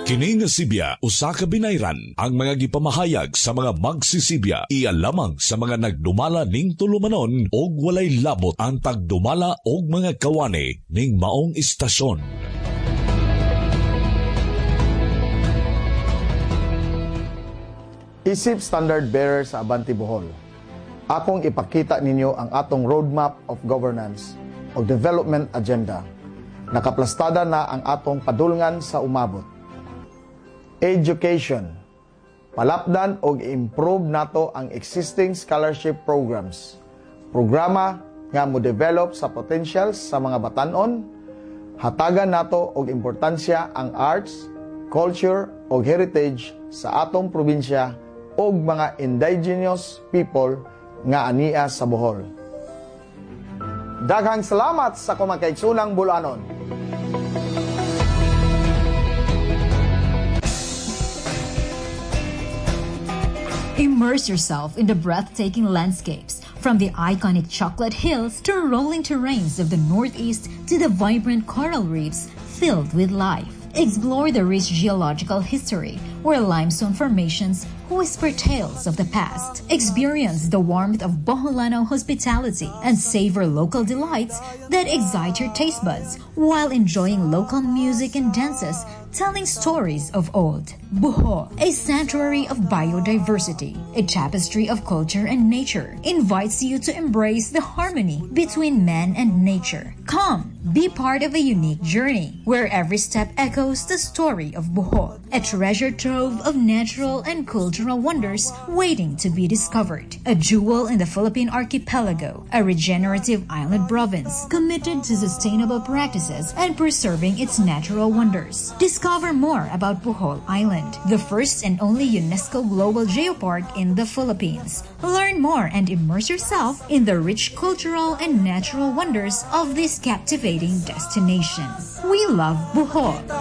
Kini nga Sibya usa ka binayran ang mga gipamahayag sa mga magsisibya iya lamang sa mga nagdumala ning tulumanon og walay labot ang pagdumala og mga kawani ning maong istasyon. Isip standard bearer sa Abante Bohol. Akong ipakita ninyo ang atong roadmap of governance o development agenda. Nakaplastada na ang atong padulngan sa umabot. Education. Palapdan o improve nato ang existing scholarship programs. Programa nga mo develop sa potentials sa mga batanon. Hatagan nato og importansya ang arts, culture o heritage sa atong probinsya og mga indigenous people nga ania sa Bohol. Daghang salamat sa kumakaigsulang bulanon. Immerse yourself in the breathtaking landscapes, from the iconic chocolate hills to rolling terrains of the Northeast to the vibrant coral reefs filled with life. Explore the rich geological history, where limestone formations whisper tales of the past. Experience the warmth of Boholano hospitality and savor local delights that excite your taste buds while enjoying local music and dances telling stories of old. Bohol, a sanctuary of biodiversity, a tapestry of culture and nature, invites you to embrace the harmony between man and nature. Come, be part of a unique journey where every step echoes the story of Bohol, a treasure trove of natural and cultural wonders waiting to be discovered. A jewel in the Philippine archipelago, a regenerative island province committed to sustainable practices and preserving its natural wonders. Discover more about Bohol Island, the first and only UNESCO Global Geopark in the Philippines. Learn more and immerse yourself in the rich cultural and natural wonders of this captivating destination. We love Bohol.